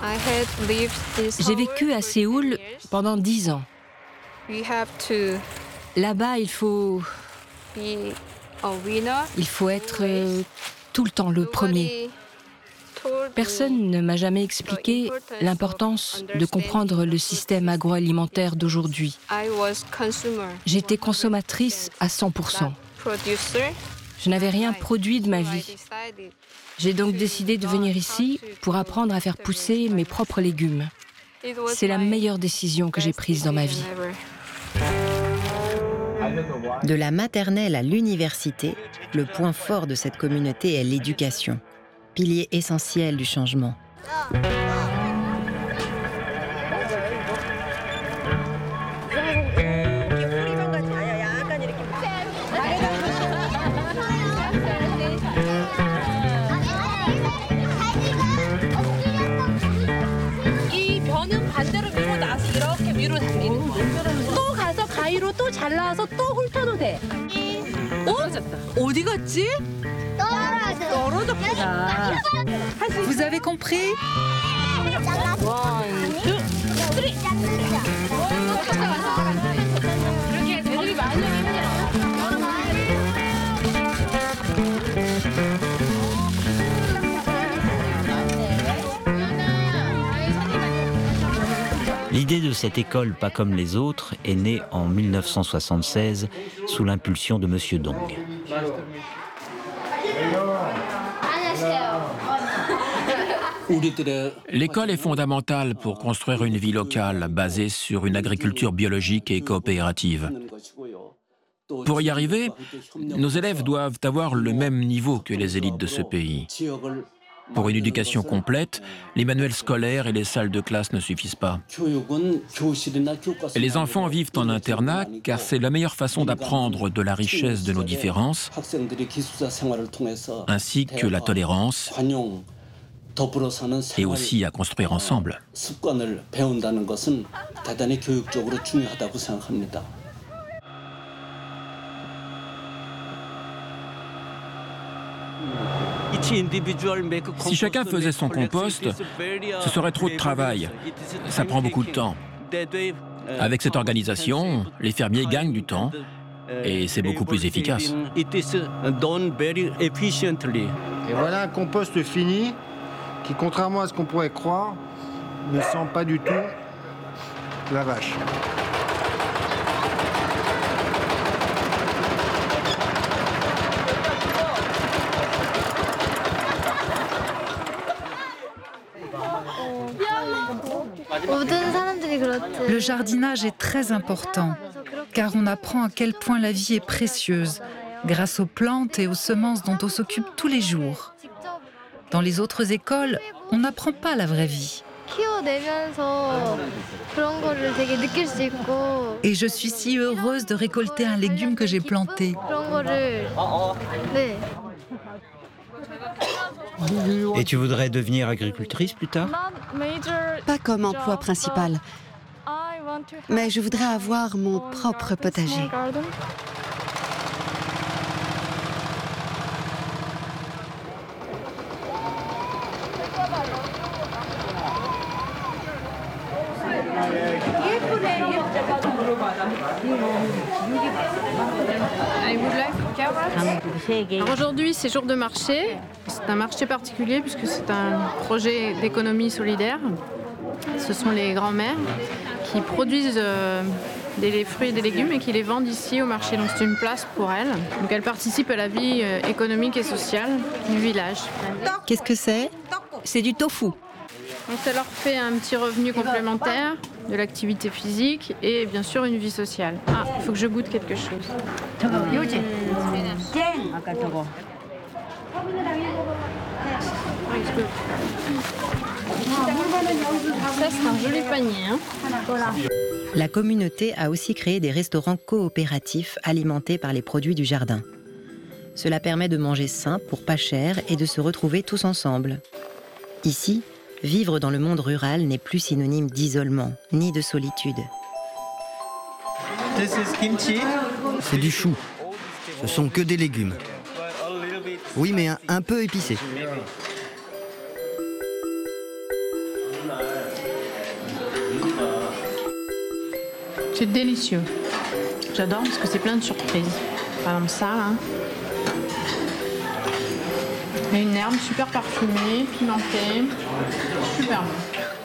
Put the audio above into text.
J'ai vécu à Séoul pendant 10 ans. Là-bas, il faut être tout le temps le premier. Personne ne m'a jamais expliqué l'importance de comprendre le système agroalimentaire d'aujourd'hui. J'étais consommatrice à 100%. Je n'avais rien produit de ma vie. J'ai donc décidé de venir ici pour apprendre à faire pousser mes propres légumes. C'est la meilleure décision que j'ai prise dans ma vie. De la maternelle à l'université, le point fort de cette communauté est l'éducation, pilier essentiel du changement. 또 잘라서 또 훑어도 돼. 어디 갔지? 떨어졌구나. Vous avez compris? L'idée de cette école pas comme les autres est née en 1976 sous l'impulsion de M. Dong. L'école est fondamentale pour construire une vie locale basée sur une agriculture biologique et coopérative. Pour y arriver, nos élèves doivent avoir le même niveau que les élites de ce pays. Pour une éducation complète, les manuels scolaires et les salles de classe ne suffisent pas. Les enfants vivent en internat car c'est la meilleure façon d'apprendre de la richesse de nos différences, ainsi que la tolérance, et aussi à construire ensemble. Si chacun faisait son compost, ce serait trop de travail. Ça prend beaucoup de temps. Avec cette organisation, les fermiers gagnent du temps et c'est beaucoup plus efficace. Et voilà un compost fini qui, contrairement à ce qu'on pourrait croire, ne sent pas du tout la vache. Le jardinage est très important, car on apprend à quel point la vie est précieuse, grâce aux plantes et aux semences dont on s'occupe tous les jours. Dans les autres écoles, on n'apprend pas la vraie vie. Et je suis si heureuse de récolter un légume que j'ai planté. Et tu voudrais devenir agricultrice plus tard? Pas comme emploi principal, mais je voudrais avoir mon propre potager. Alors aujourd'hui, c'est jour de marché. C'est un marché particulier puisque c'est un projet d'économie solidaire. Ce sont les grands-mères qui produisent des fruits et des légumes et qui les vendent ici au marché. Donc c'est une place pour elles. Donc elles participent à la vie économique et sociale du village. Qu'est-ce que c'est? C'est du tofu. Donc ça leur fait un petit revenu complémentaire, de l'activité physique et bien sûr une vie sociale. Ah, il faut que je goûte quelque chose. Ça, c'est un joli panier. Hein. La communauté a aussi créé des restaurants coopératifs alimentés par les produits du jardin. Cela permet de manger sain pour pas cher et de se retrouver tous ensemble. Ici, vivre dans le monde rural n'est plus synonyme d'isolement, ni de solitude. C'est du chou. Ce sont que des légumes. Oui, mais un peu épicés. C'est délicieux. J'adore parce que c'est plein de surprises. Par exemple ça, là. Et une herbe super parfumée, pimentée. Super bon.